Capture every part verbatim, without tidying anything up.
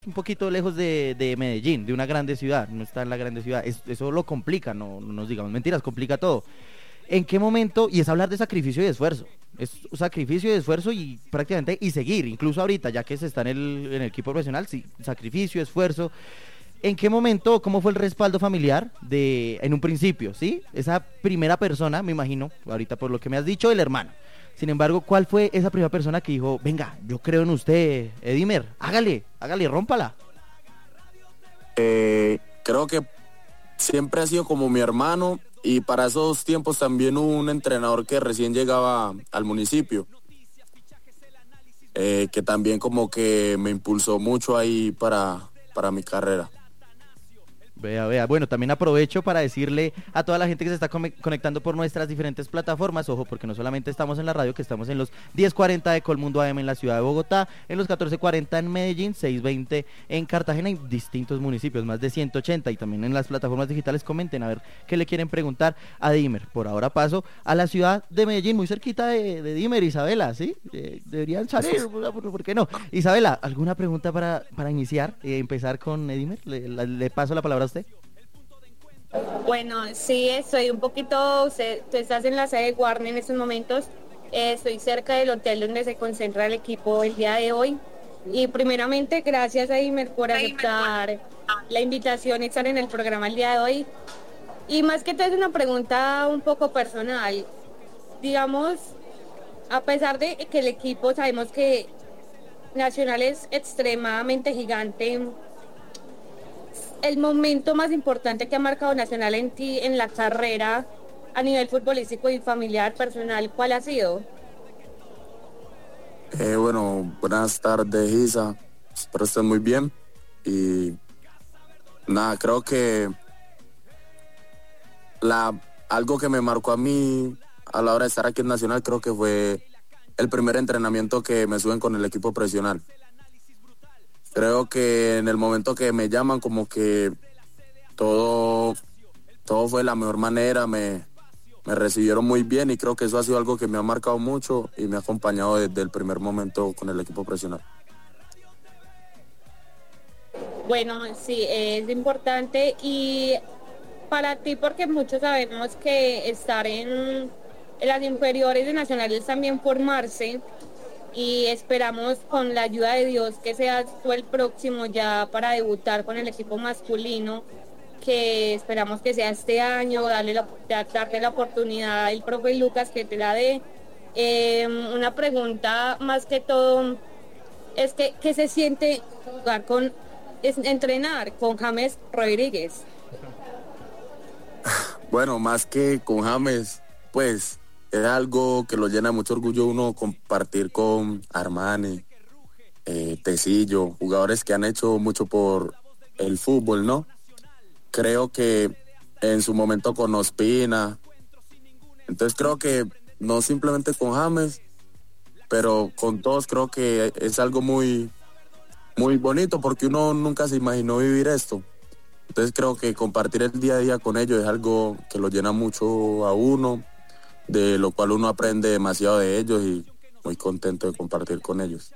un poquito lejos de, de Medellín, de una grande ciudad, no está en la grande ciudad, es, eso lo complica, no, no nos digamos mentiras, complica todo. ¿En qué momento? Y es hablar de sacrificio y esfuerzo, es sacrificio y esfuerzo y prácticamente y seguir, incluso ahorita, ya que se está en el, en el equipo profesional, sí, sacrificio, esfuerzo. ¿En qué momento, cómo fue el respaldo familiar de, en un principio, sí? Esa primera persona, me imagino, ahorita por lo que me has dicho, el hermano. Sin embargo, ¿cuál fue esa primera persona que dijo, venga, yo creo en usted, Edimer, hágale, hágale, rómpala? Eh, creo que siempre ha sido como mi hermano y para esos tiempos también hubo un entrenador que recién llegaba al municipio, eh, que también como que me impulsó mucho ahí para, para mi carrera. Vea, vea, bueno, también aprovecho para decirle a toda la gente que se está conectando por nuestras diferentes plataformas, ojo, porque no solamente estamos en la radio, que estamos en los diez cuarenta de Colmundo A M en la ciudad de Bogotá, en los catorce cuarenta en Medellín, seiscientos veinte en Cartagena y distintos municipios, más de ciento ochenta, y también en las plataformas digitales. Comenten a ver qué le quieren preguntar a Dimer. Por ahora paso a la ciudad de Medellín, muy cerquita de, de Dimer, Isabela, ¿sí? Eh, deberían salir, ¿por qué no? Isabela, ¿alguna pregunta para, para iniciar, eh, empezar con Dimer? Le, le, le paso la palabra a usted. Bueno, sí, estoy un poquito, usted, tú estás en la sede de Warner en estos momentos, eh, estoy cerca del hotel donde se concentra el equipo el día de hoy y primeramente gracias a Imer por aceptar la invitación y estar en el programa el día de hoy y más que todo es una pregunta un poco personal, digamos, a pesar de que el equipo sabemos que Nacional es extremadamente gigante, el momento más importante que ha marcado Nacional en ti, en la carrera, a nivel futbolístico y familiar, personal, ¿cuál ha sido? Eh, bueno, buenas tardes, Isa. Espero estén muy bien. Y nada, creo que la, algo que me marcó a mí a la hora de estar aquí en Nacional, creo que fue el primer entrenamiento que me suben con el equipo profesional. Creo que en el momento que me llaman como que todo, todo fue de la mejor manera, me, me recibieron muy bien y creo que eso ha sido algo que me ha marcado mucho y me ha acompañado desde el primer momento con el equipo profesional. Bueno, sí, es importante y para ti, porque muchos sabemos que estar en, en las inferiores de Nacional es también formarse, y esperamos con la ayuda de Dios que seas tú el próximo ya para debutar con el equipo masculino, que esperamos que sea este año, darle la, darle la oportunidad al profe Lucas que te la dé. Eh, una pregunta más que todo es que ¿qué se siente jugar con, es, entrenar con James Rodríguez? Bueno, más que con James, pues es algo que lo llena mucho orgullo uno compartir con Armani, eh, Tecillo, jugadores que han hecho mucho por el fútbol, ¿no? Creo que en su momento con Ospina, entonces creo que no simplemente con James, pero con todos creo que es algo muy, muy bonito porque uno nunca se imaginó vivir esto. Entonces creo que compartir el día a día con ellos es algo que lo llena mucho a uno, de lo cual uno aprende demasiado de ellos y muy contento de compartir con ellos.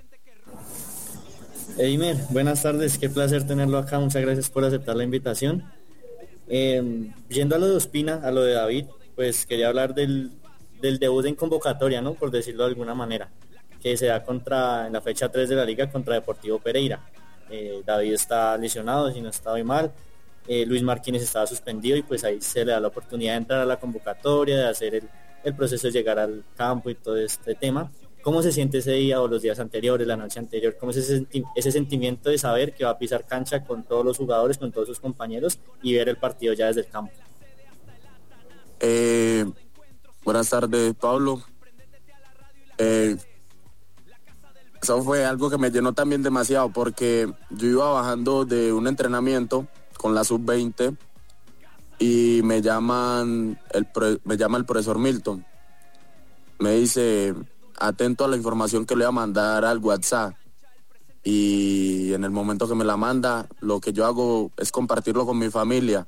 Edimer, buenas tardes, qué placer tenerlo acá, muchas gracias por aceptar la invitación. Eh, yendo a lo de Ospina, a lo de David, pues quería hablar del, del debut en convocatoria, ¿no? Por decirlo de alguna manera, que se da contra, en la fecha tres de la liga contra Deportivo Pereira. Eh, David está lesionado, si no está muy mal. Eh, Luis Martínez estaba suspendido y pues ahí se le da la oportunidad de entrar a la convocatoria, de hacer el, el proceso de llegar al campo y todo este tema. ¿Cómo se siente ese día o los días anteriores, la noche anterior? ¿Cómo es ese, senti- ese sentimiento de saber que va a pisar cancha con todos los jugadores, con todos sus compañeros y ver el partido ya desde el campo? Eh, buenas tardes, Pablo. Eh, eso fue algo que me llenó también demasiado porque yo iba bajando de un entrenamiento con la sub veinte y me llaman el me llama el profesor Milton, me dice atento a la información que le voy a mandar al WhatsApp, y en el momento que me la manda lo que yo hago es compartirlo con mi familia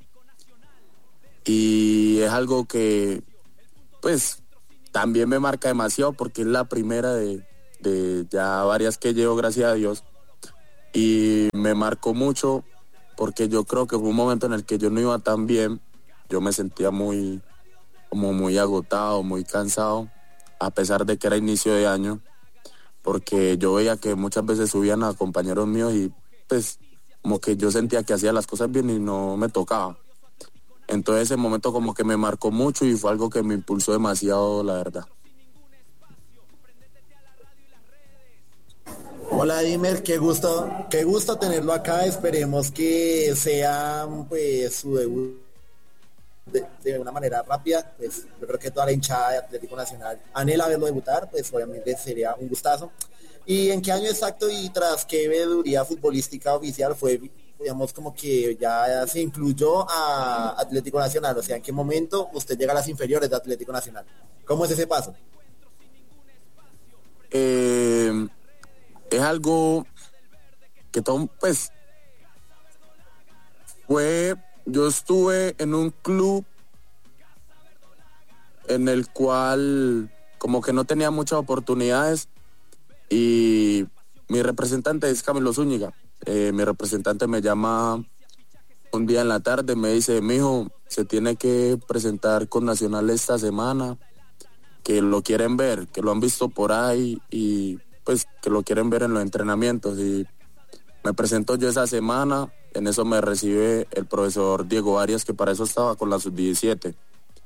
y es algo que pues también me marca demasiado porque es la primera de, de ya varias que llevo, gracias a Dios. y me marcó mucho porque yo creo que fue un momento en el que yo no iba tan bien, yo me sentía muy, como muy agotado, muy cansado, a pesar de que era inicio de año, porque yo veía que muchas veces subían a compañeros míos y pues como que yo sentía que hacía las cosas bien y no me tocaba. Entonces ese momento como que me marcó mucho y fue algo que me impulsó demasiado, la verdad. Hola Dimer, qué gusto, qué gusto tenerlo acá. Esperemos que sea pues su debut de, de una manera rápida. Pues yo creo que toda la hinchada de Atlético Nacional anhela verlo debutar, pues obviamente sería un gustazo. ¿Y en qué año exacto y tras qué veeduría futbolística oficial fue, digamos, como que ya se incluyó a Atlético Nacional? O sea, ¿en qué momento usted llega a las inferiores de Atlético Nacional? ¿Cómo es ese paso? Eh... Es algo que todo, pues, fue, yo estuve en un club en el cual como que no tenía muchas oportunidades y mi representante es Camilo Zúñiga. Eh, mi representante me llama un día en la tarde, me dice, mijo, se tiene que presentar con Nacional esta semana, que lo quieren ver, que lo han visto por ahí y pues que lo quieren ver en los entrenamientos. Y me presento yo esa semana, en eso me recibe el profesor Diego Arias, que para eso estaba con la sub diecisiete.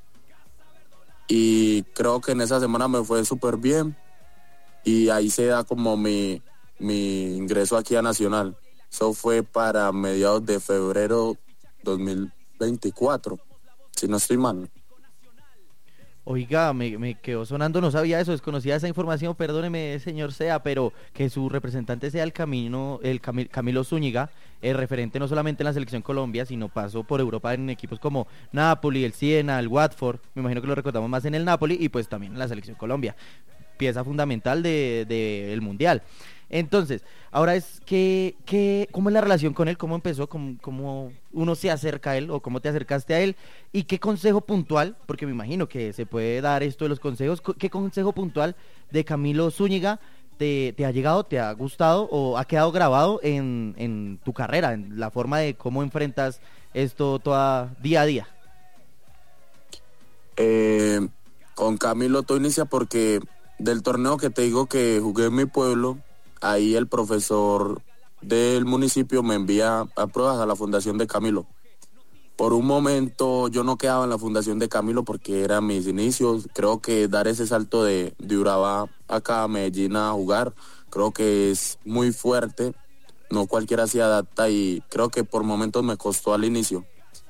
Y creo que en esa semana me fue súper bien y ahí se da como mi, mi ingreso aquí a Nacional. Eso fue para mediados de febrero dos mil veinticuatro, si no estoy mal. Oiga, me, me quedó sonando, no sabía eso, desconocía esa información, perdóneme, señor Sea, pero que su representante sea el Camino, el Camil, Camilo Zúñiga, el referente no solamente en la selección Colombia, sino pasó por Europa en equipos como Napoli, el Siena, el Watford, me imagino que lo recordamos más en el Napoli y pues también en la selección Colombia, pieza fundamental de, de el Mundial. Entonces, ahora es que, que, ¿cómo es la relación con él? ¿Cómo empezó? ¿Cómo, ¿Cómo uno se acerca a él o cómo te acercaste a él? ¿Y qué consejo puntual, porque me imagino que se puede dar esto de los consejos, qué consejo puntual de Camilo Zúñiga te, te ha llegado, te ha gustado o ha quedado grabado en, en tu carrera, en la forma de cómo enfrentas esto toda, día a día? Eh, con Camilo todo inicia porque del torneo que te digo que jugué en mi pueblo, ahí el profesor del municipio me envía a pruebas a la fundación de Camilo. Por un momento yo no quedaba en la fundación de Camilo porque eran mis inicios. Creo que dar ese salto de, de Urabá acá a Medellín a jugar, creo que es muy fuerte. No cualquiera se adapta y creo que por momentos me costó al inicio.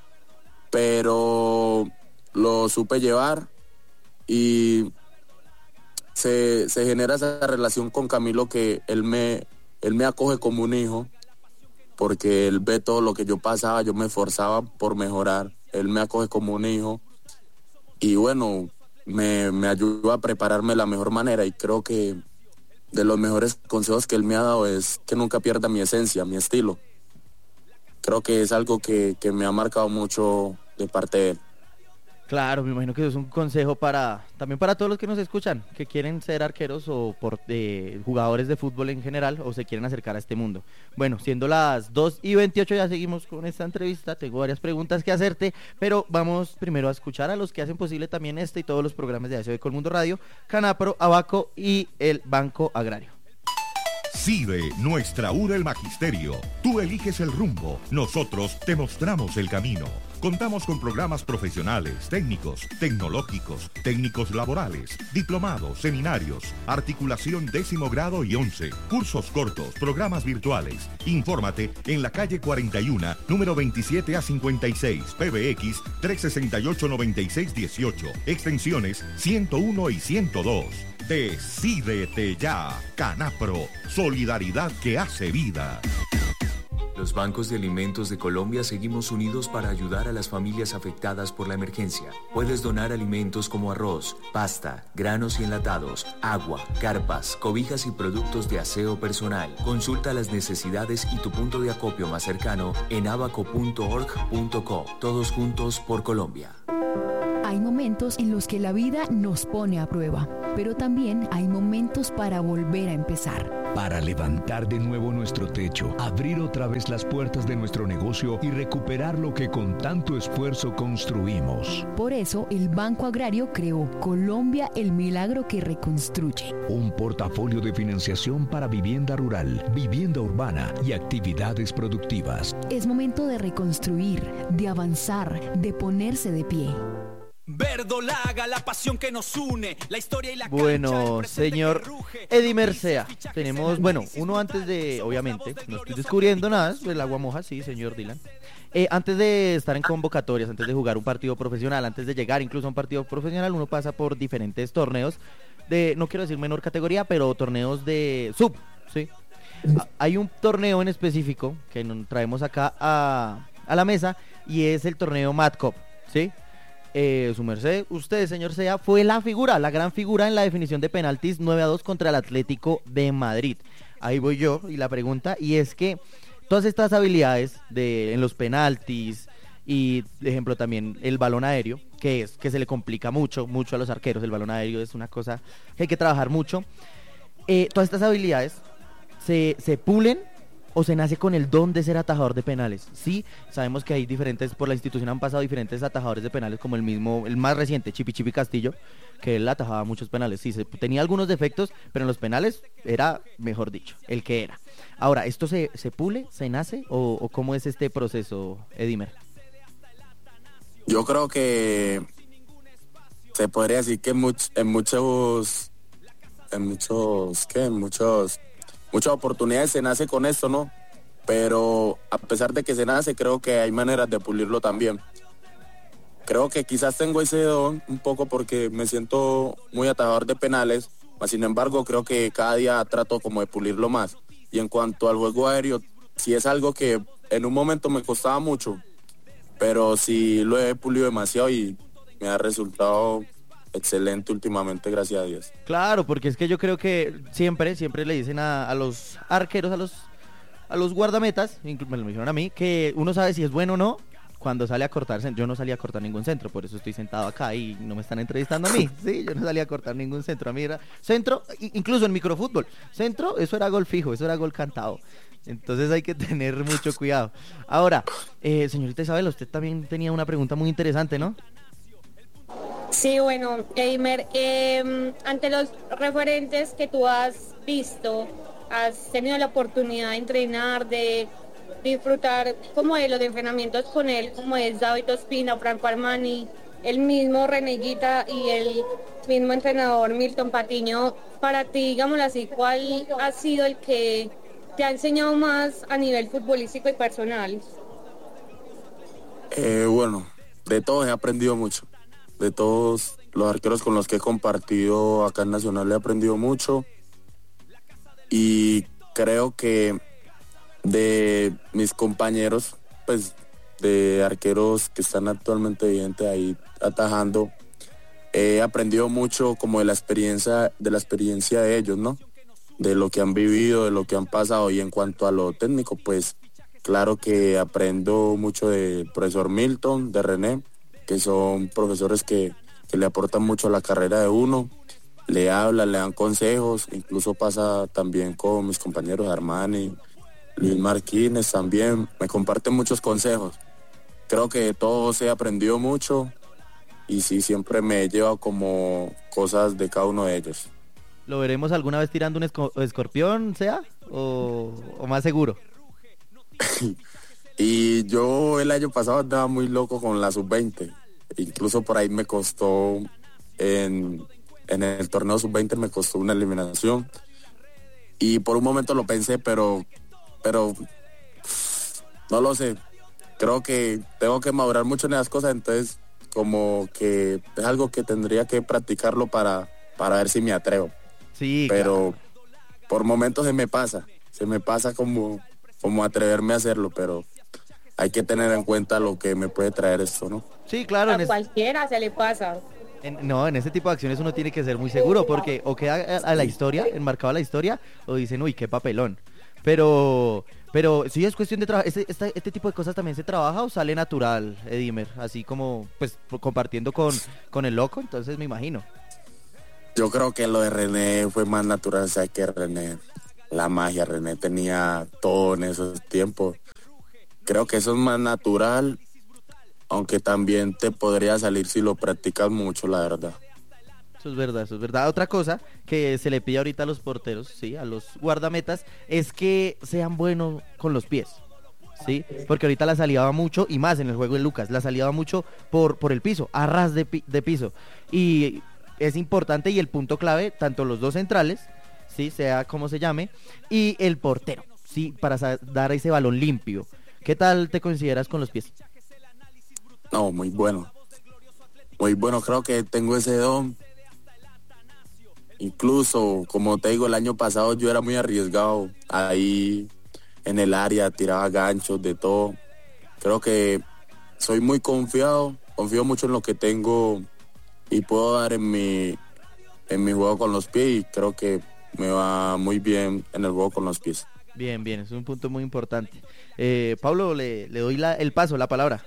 Pero lo supe llevar y Se, se genera esa relación con Camilo que él me, él me acoge como un hijo porque él ve todo lo que yo pasaba, yo me esforzaba por mejorar, él me acoge como un hijo y bueno, me, me ayudó a prepararme de la mejor manera y creo que de los mejores consejos que él me ha dado es que nunca pierda mi esencia, mi estilo. Creo que es algo que, que me ha marcado mucho de parte de él. Claro, me imagino que eso es un consejo para también para todos los que nos escuchan, que quieren ser arqueros o por, eh, jugadores de fútbol en general o se quieren acercar a este mundo. Bueno, siendo las dos y veintiocho ya seguimos con esta entrevista, tengo varias preguntas que hacerte, pero vamos primero a escuchar a los que hacen posible también este y todos los programas de A S O Colmundo Radio, Canapro, Abaco y el Banco Agrario. CIDE, nuestra U del Magisterio. Tú eliges el rumbo, nosotros te mostramos el camino. Contamos con programas profesionales, técnicos, tecnológicos, técnicos laborales, diplomados, seminarios, articulación décimo grado y once, cursos cortos, programas virtuales. Infórmate en la calle cuarenta y uno, número veintisiete a cincuenta y seis, P B X tres seis ocho nueve seis uno ocho, extensiones ciento uno y ciento dos. Decídete ya, Canapro, solidaridad que hace vida. Los bancos de alimentos de Colombia seguimos unidos para ayudar a las familias afectadas por la emergencia. Puedes donar alimentos como arroz, pasta, granos y enlatados, agua, carpas, cobijas y productos de aseo personal. Consulta las necesidades y tu punto de acopio más cercano en abaco punto org punto co. Todos juntos por Colombia. Hay momentos en los que la vida nos pone a prueba, pero también hay momentos para volver a empezar. para levantar de nuevo nuestro techo, abrir otra vez las puertas de nuestro negocio y recuperar lo que con tanto esfuerzo construimos. Por eso, el Banco Agrario creó Colombia, el milagro que reconstruye. Un portafolio de financiación para vivienda rural, vivienda urbana y actividades productivas. Es momento de reconstruir, de avanzar, de ponerse de pie. Verdolaga, la pasión que nos une, la historia y la Bueno, señor Edimer Sea, tenemos, bueno, uno antes de, obviamente, no estoy descubriendo nada, el agua moja, sí, señor Dylan. Eh, antes de estar en convocatorias, antes de jugar un partido profesional, antes de llegar incluso a un partido profesional, uno pasa por diferentes torneos de, no quiero decir menor categoría, pero torneos de sub, ¿sí? Hay un torneo en específico que nos traemos acá a, a la mesa y es el torneo Mad Cup, ¿sí? Eh, su merced, usted, señor Sea, fue la figura, la gran figura en la definición de penaltis nueve a dos contra el Atlético de Madrid. Ahí voy yo y la pregunta, y es que todas estas habilidades de en los penaltis y, de ejemplo, también el balón aéreo, que es que se le complica mucho, mucho a los arqueros, el balón aéreo es una cosa que hay que trabajar mucho. Eh, todas estas habilidades se, se pulen o se nace con el don de ser atajador de penales. Sí, sabemos que hay diferentes, por la institución han pasado diferentes atajadores de penales, como el mismo, el más reciente, Chipi Chipi Castillo, que él atajaba muchos penales. Sí, se, tenía algunos defectos, pero en los penales era, mejor dicho, el que era. Ahora, ¿esto se, se pule, se nace, o, o cómo es este proceso, Edimer? Yo creo que se podría decir que much, en muchos, en muchos, ¿qué? En muchos... Muchas oportunidades se nace con esto, ¿no? Pero a pesar de que se nace, creo que hay maneras de pulirlo también. Creo que quizás tengo ese don un poco porque me siento muy atajador de penales, mas sin embargo creo que cada día trato como de pulirlo más. Y en cuanto al juego aéreo, sí es algo que en un momento me costaba mucho, pero sí lo he pulido demasiado y me ha resultado excelente últimamente, gracias a Dios. Claro, porque es que yo creo que siempre, siempre le dicen a, a los arqueros, a los a los guardametas, incluso me lo dijeron a mí, que uno sabe si es bueno o no cuando sale a cortar. Yo no salí a cortar ningún centro, por eso estoy sentado acá y no me están entrevistando a mí. Sí, yo no salí a cortar ningún centro. A mí era centro, incluso en microfútbol, centro, eso era gol fijo, eso era gol cantado. Entonces hay que tener mucho cuidado. Ahora, eh, señorita Isabel, usted también tenía una pregunta muy interesante, ¿no? Sí, bueno, Eimer, eh, ante los referentes que tú has visto, has tenido la oportunidad de entrenar, de disfrutar como de los entrenamientos con él, como es David Ospina, Franco Armani, el mismo Reneguita y el mismo entrenador Milton Patiño. Para ti, digámoslo así, ¿cuál ha sido el que te ha enseñado más a nivel futbolístico y personal? Eh, bueno, de todos he aprendido mucho. De todos los arqueros con los que he compartido acá en Nacional he aprendido mucho. Y creo que de mis compañeros, pues de arqueros que están actualmente vigentes ahí atajando, he aprendido mucho como de la experiencia, de la experiencia de ellos, ¿no? De lo que han vivido, de lo que han pasado. Y en cuanto a lo técnico, pues claro que aprendo mucho del profesor Milton, de René, que son profesores que, que le aportan mucho a la carrera de uno, le hablan, le dan consejos, incluso pasa también con mis compañeros Armani, Luis Martínez también, me comparten muchos consejos. Creo que de todos he aprendido mucho y sí, siempre me he llevado como cosas de cada uno de ellos. ¿Lo veremos alguna vez tirando un esco- escorpión, sea? ¿O, o más seguro? Y yo el año pasado andaba muy loco con la sub veinte. Incluso por ahí me costó, en, en el torneo sub veinte me costó una eliminación. Y por un momento lo pensé, pero, pero no lo sé. Creo que tengo que madurar mucho en esas cosas, entonces como que es algo que tendría que practicarlo para, para ver si me atrevo. Sí, pero claro. Por momentos se me pasa, se me pasa como, como atreverme a hacerlo, pero hay que tener en cuenta lo que me puede traer esto, ¿no? Sí, claro. A en es... cualquiera se le pasa. En, no, en ese tipo de acciones uno tiene que ser muy seguro, porque o queda a, a la historia, enmarcado a la historia, o dicen, uy, qué papelón. Pero, pero sí es cuestión de trabajar. Este, este, este tipo de cosas también se trabaja o sale natural, Edimer, así como, pues, compartiendo con, con el loco, entonces me imagino. Yo creo que lo de René fue más natural, o sea, que René la magia. René tenía todo en esos tiempos. Creo que eso es más natural, aunque también te podría salir si lo practicas mucho, la verdad. Eso es verdad, eso es verdad. Otra cosa que se le pide ahorita a los porteros, sí, a los guardametas, es que sean buenos con los pies, sí, porque ahorita la salida va mucho, y más en el juego de Lucas, la salida va mucho por, por el piso, a ras de, pi- de piso, y es importante, y el punto clave, tanto los dos centrales, sí, sea como se llame, y el portero, sí, para sa- dar ese balón limpio. ¿Qué tal te consideras con los pies? No, muy bueno. Muy bueno, creo que tengo ese don. Incluso, como te digo, el año pasado yo era muy arriesgado. Ahí en el área tiraba ganchos, de todo. Creo que soy muy confiado, confío mucho en lo que tengo y puedo dar en mi, en mi juego con los pies, y creo que me va muy bien en el juego con los pies. Bien, bien, es un punto muy importante. Eh, Pablo, le, le doy la, el paso, la palabra.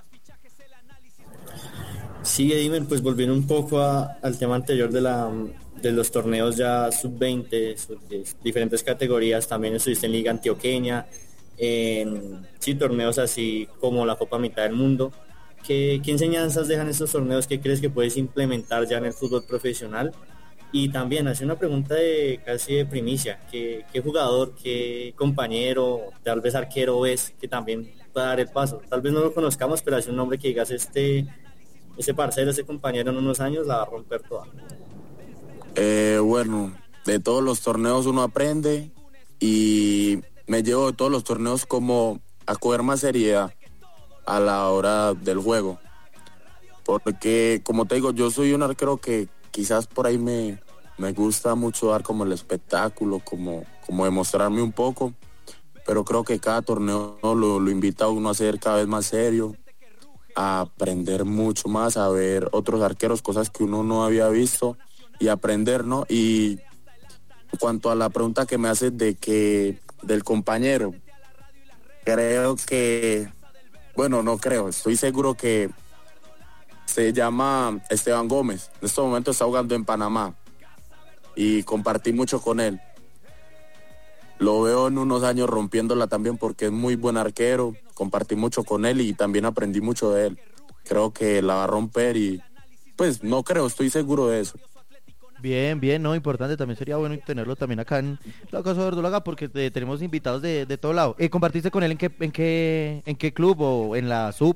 Sí, Edimer, pues volviendo un poco a- al tema anterior de la de los torneos ya sub veinte, sub diez, diferentes categorías, también estuviste en Liga Antioqueña, en sí, torneos así como la Copa Mitad del Mundo. ¿Qué, qué enseñanzas dejan estos torneos? ¿Qué crees que puedes implementar ya en el fútbol profesional? Y también hacer una pregunta de casi de primicia, ¿qué, qué jugador, qué compañero, tal vez arquero ves que también pueda dar el paso? Tal vez no lo conozcamos, pero hace un nombre que digas, este, ese parcero, ese compañero en unos años la va a romper toda. Eh, bueno, de todos los torneos uno aprende, y me llevo de todos los torneos como a coger más seriedad a la hora del juego. Porque, como te digo, yo soy un arquero que quizás por ahí me, me gusta mucho dar como el espectáculo, como, como demostrarme un poco, pero creo que cada torneo lo, lo invita a uno a ser cada vez más serio, a aprender mucho más, a ver otros arqueros, cosas que uno no había visto, y aprender, ¿no? Y en cuanto a la pregunta que me haces de que del compañero, creo que, bueno, no creo, estoy seguro que se llama Esteban Gómez. En este momento está jugando en Panamá y compartí mucho con él. Lo veo en unos años rompiéndola también, porque es muy buen arquero. Compartí mucho con él y también aprendí mucho de él. Creo que la va a romper, y pues no creo, estoy seguro de eso. Bien, bien, no, importante, también sería bueno tenerlo también acá en la Casa Verdolaga, porque eh, tenemos invitados de, de todo lado. Eh, ¿Compartiste con él en qué, en qué, en qué club o en la sub?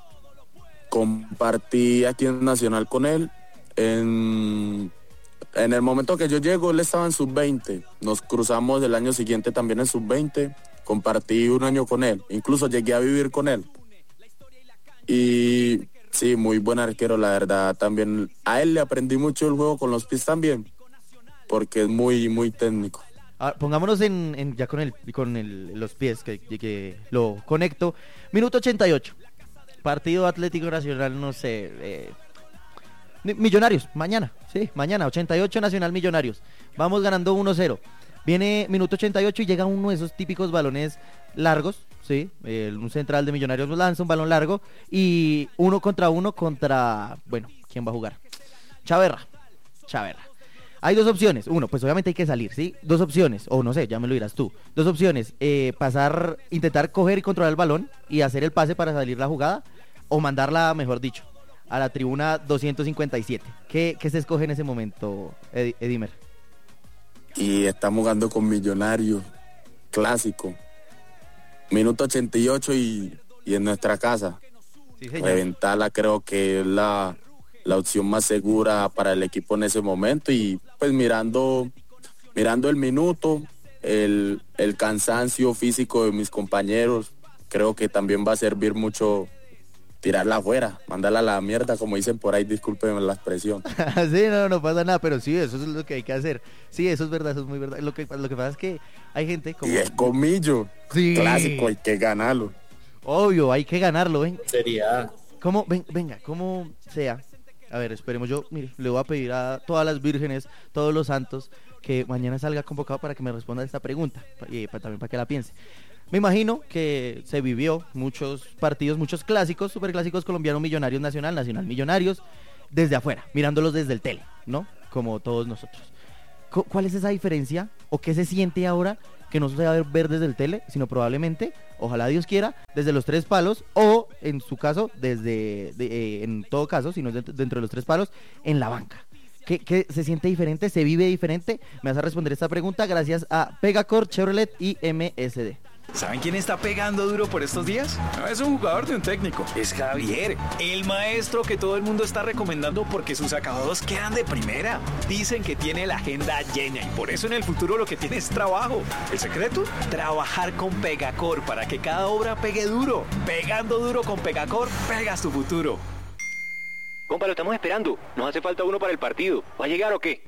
Compartí aquí en Nacional con él. En, en el momento que yo llego, él estaba en sub veinte. Nos cruzamos el año siguiente también en sub veinte. Compartí un año con él. Incluso llegué a vivir con él. Y sí, muy buen arquero, la verdad. También a él le aprendí mucho el juego con los pies también, porque es muy, muy técnico. Ah, pongámonos en, en ya con el con el, los pies, que, que lo conecto. Minuto ochenta y ocho. Partido Atlético Nacional, no sé, eh, Millonarios, mañana, sí, mañana, ochenta y ocho Nacional Millonarios. Vamos ganando uno cero. Viene minuto ochenta y ocho y llega uno de esos típicos balones largos, sí, eh, un central de Millonarios nos lanza un balón largo y uno contra uno contra, bueno, ¿quién va a jugar? Chaverra, Chaverra. Hay dos opciones. Uno, pues obviamente hay que salir, ¿sí? Dos opciones, o no sé, ya me lo dirás tú. Dos opciones, eh, pasar, intentar coger y controlar el balón y hacer el pase para salir la jugada, o mandarla, mejor dicho, a la tribuna doscientos cincuenta y siete. ¿Qué, qué se escoge en ese momento, Ed- Edimer? Y estamos jugando con Millonarios, clásico. Minuto ochenta y ocho y, y en nuestra casa. Sí, señor. Reventarla creo que es la, la opción más segura para el equipo en ese momento, y pues mirando, mirando el minuto, el, el cansancio físico de mis compañeros, creo que también va a servir mucho tirarla afuera, mandarla a la mierda, como dicen por ahí, discúlpenme la expresión. Sí, no, no pasa nada, pero sí, eso es lo que hay que hacer. Sí, eso es verdad, eso es muy verdad. Lo que, lo que pasa es que hay gente como... Y es Comillo, Sí. clásico, hay que ganarlo. Obvio, hay que ganarlo, ven. Sería... ¿Cómo? Ven, venga, como sea. A ver, esperemos, yo, mire, le voy a pedir a todas las vírgenes, todos los santos, que mañana salga convocado para que me responda esta pregunta, y pa- también para que la piense. Me imagino que se vivió muchos partidos, muchos clásicos, superclásicos colombianos, Millonarios Nacional, Nacional Millonarios, desde afuera, mirándolos desde el tele, ¿no? Como todos nosotros. Cu- ¿Cuál es esa diferencia o qué se siente ahora que no se va a ver, ver desde el tele, sino probablemente, ojalá Dios quiera, desde los tres palos o en su caso, desde, de, eh, en todo caso, si no es dentro, dentro de los tres palos, en la banca. ¿Qué, ¿Qué se siente diferente? ¿Se vive diferente? Me vas a responder esta pregunta gracias a Pegacor, Chevrolet y M S D. ¿Saben quién está pegando duro por estos días? No es un jugador de un técnico, es Javier, el maestro que todo el mundo está recomendando porque sus acabados quedan de primera. Dicen que tiene la agenda llena y por eso en el futuro lo que tiene es trabajo. ¿El secreto? Trabajar con Pegacor para que cada obra pegue duro. Pegando duro con Pegacor, pegas tu futuro. Compa, lo estamos esperando. Nos hace falta uno para el partido. ¿Va a llegar o qué?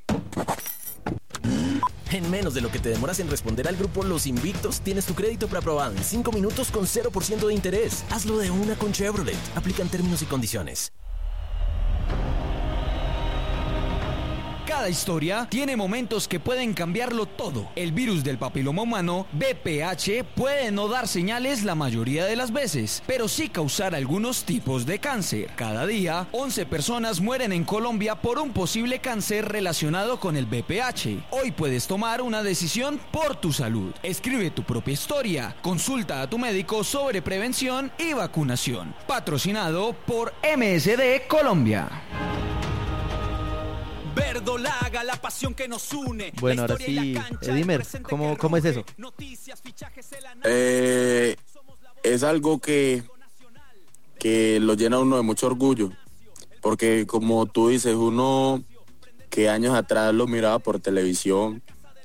En menos de lo que te demoras en responder al grupo Los Invictos, tienes tu crédito preaprobado en cinco minutos con cero por ciento de interés. Hazlo de una con Chevrolet. Aplican términos y condiciones. Cada historia tiene momentos que pueden cambiarlo todo. El virus del papiloma humano, V P H, puede no dar señales la mayoría de las veces, pero sí causar algunos tipos de cáncer. Cada día, once personas mueren en Colombia por un posible cáncer relacionado con el V P H. Hoy puedes tomar una decisión por tu salud. Escribe tu propia historia. Consulta a tu médico sobre prevención y vacunación. Patrocinado por M S D Colombia. Verdolaga, la pasión que nos une. Bueno, ahora sí, Edimer, ¿cómo, ¿cómo es eso? Eh, es algo que, que lo llena a uno de mucho orgullo, porque como tú dices, uno que años atrás lo miraba por televisión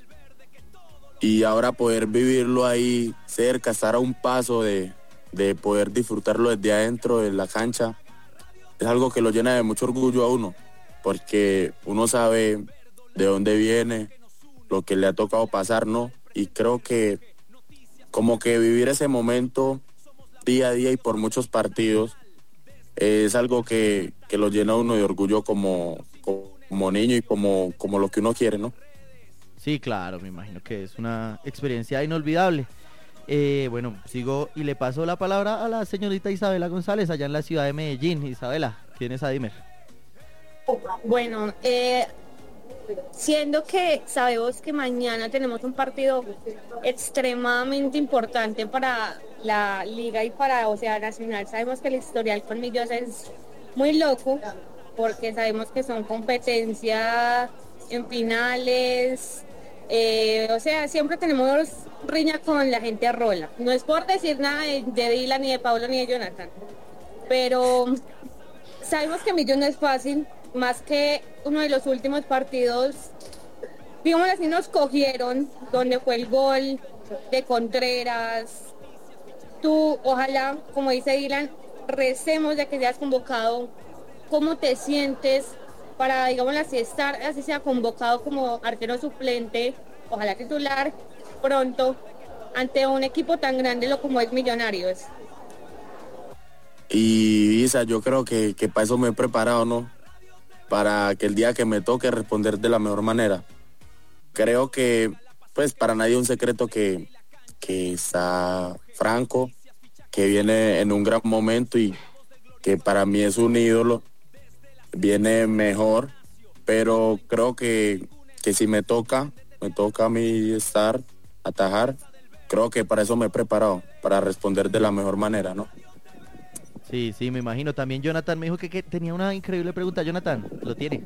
y ahora poder vivirlo ahí cerca, estar a un paso de, de poder disfrutarlo desde adentro de la cancha, es algo que lo llena de mucho orgullo a uno, porque uno sabe de dónde viene, lo que le ha tocado pasar, ¿no? Y creo que como que vivir ese momento día a día y por muchos partidos eh, es algo que, que lo llena a uno de orgullo como, como niño y como, como lo que uno quiere, ¿no? Sí, claro, me imagino que es una experiencia inolvidable. Eh, bueno, sigo y le paso la palabra a la señorita Isabela González, allá en la ciudad de Medellín. Isabela, ¿quién es Adimer? Bueno, eh, siendo que sabemos que mañana tenemos un partido extremadamente importante para la liga y para O sea Nacional, sabemos que el historial con Millos es muy loco, porque sabemos que son competencias en finales, eh, o sea, siempre tenemos riña con la gente a rola. No es por decir nada de, de Dylan, ni de Paula, ni de Jonathan, pero sabemos que Millos no es fácil. Más que uno de los últimos partidos, digamos así, nos cogieron, donde fue el gol de Contreras. Tú, ojalá, como dice Dylan, recemos de que seas convocado. ¿Cómo te sientes para, digamos así, estar, así sea convocado como arquero suplente, ojalá titular, pronto, ante un equipo tan grande lo como es Millonarios? Y Isa, yo creo que, que para eso me he preparado, ¿no? Para que el día que me toque responder de la mejor manera. Creo que, pues, para nadie es un secreto que, que está Franco, que viene en un gran momento y que para mí es un ídolo, viene mejor, pero creo que, que si me toca, me toca a mí estar, atajar, creo que para eso me he preparado, para responder de la mejor manera, ¿no? Sí, sí, me imagino. También Jonathan me dijo que, que tenía una increíble pregunta. Jonathan, ¿lo tiene?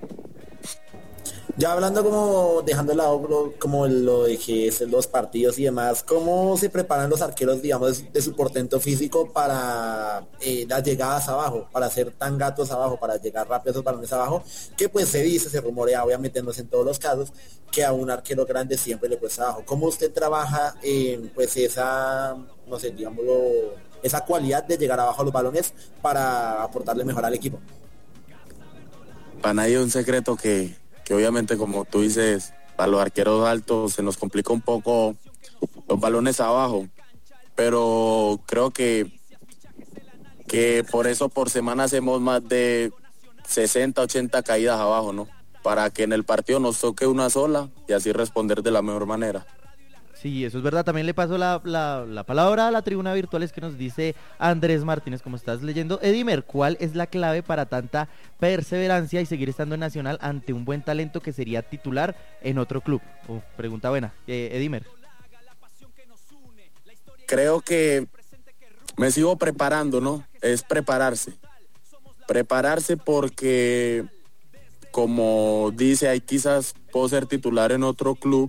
Ya hablando como, dejando de lado como lo de que es los partidos y demás, ¿cómo se preparan los arqueros, digamos, de su portento físico para eh, las llegadas abajo, para ser tan gatos abajo, para llegar rápido a esos balones abajo? Que pues se dice, se rumorea, obviamente no es en todos los casos, que a un arquero grande siempre le cuesta abajo. ¿Cómo usted trabaja en pues esa, no sé, digámoslo, esa cualidad de llegar abajo a los balones para aportarle mejor al equipo? Para nadie es un secreto que, que obviamente, como tú dices, para los arqueros altos se nos complica un poco los balones abajo, pero creo que, que por eso por semana hacemos más de sesenta, ochenta caídas abajo, ¿no? Para que en el partido nos toque una sola y así responder de la mejor manera. Sí, eso es verdad. También le paso la, la, la palabra a la tribuna virtual, es que nos dice Andrés Martínez, como estás leyendo. Edimer, ¿cuál es la clave para tanta perseverancia y seguir estando en Nacional ante un buen talento que sería titular en otro club? Oh, pregunta buena. Eh, Edimer. creo que me sigo preparando, ¿no? Es prepararse. Prepararse porque, como dice, ahí quizás puedo ser titular en otro club,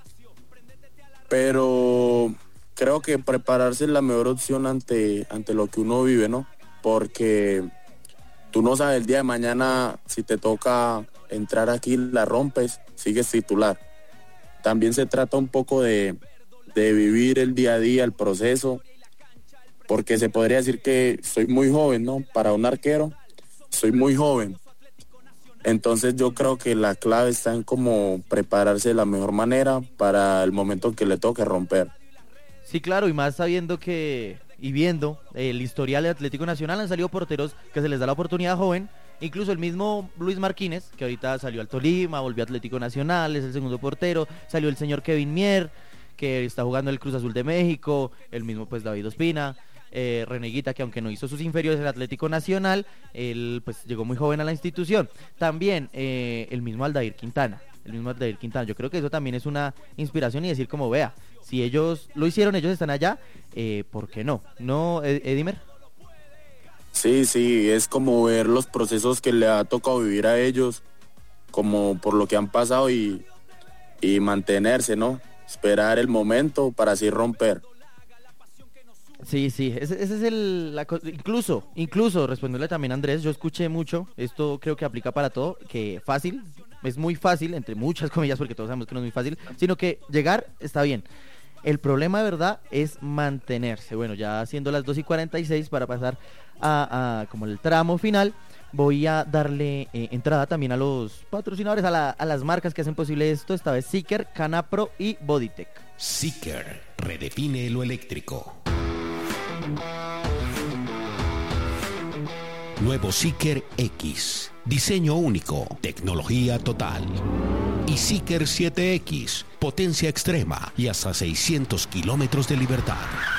pero creo que prepararse es la mejor opción ante, ante lo que uno vive, ¿no? Porque tú no sabes el día de mañana si te toca entrar aquí, la rompes, sigues titular. También se trata un poco de, de vivir el día a día, el proceso, porque se podría decir que soy muy joven, ¿no? Para un arquero, soy muy joven. Entonces yo creo que la clave está en cómo prepararse de la mejor manera para el momento que le toque romper. Sí, claro, y más sabiendo que, y viendo el historial del Atlético Nacional, han salido porteros que se les da la oportunidad joven, incluso el mismo Luis Martínez, que ahorita salió al Tolima, volvió a Atlético Nacional, es el segundo portero, salió el señor Kevin Mier, que está jugando en el Cruz Azul de México, el mismo pues David Ospina, eh, Reneguita, que aunque no hizo sus inferiores en el Atlético Nacional, él pues llegó muy joven a la institución. También eh, el mismo Aldair Quintana, el mismo Aldair Quintana, yo creo que eso también es una inspiración y decir como, vea, si ellos lo hicieron, ellos están allá, eh, ¿por qué no? ¿No, Edimer? Sí, sí, es como ver los procesos que le ha tocado vivir a ellos, como por lo que han pasado y, y mantenerse, ¿no? Esperar el momento para así romper. Sí, sí, ese, ese es el... La, incluso, incluso, respondiéndole también a Andrés, yo escuché mucho, esto creo que aplica para todo, que fácil, es muy fácil, entre muchas comillas, porque todos sabemos que no es muy fácil, sino que llegar está bien. El problema de verdad es mantenerse. Bueno, ya siendo las dos y cuarenta y seis para pasar a, a como el tramo final, voy a darle eh, entrada también a los patrocinadores, a, la, a las marcas que hacen posible esto, esta vez Seeker, Canapro y Bodytech. Seeker, redefine lo eléctrico. Nuevo Seeker X, diseño único, tecnología total. Y Seeker siete X, potencia extrema y hasta seiscientos kilómetros de libertad.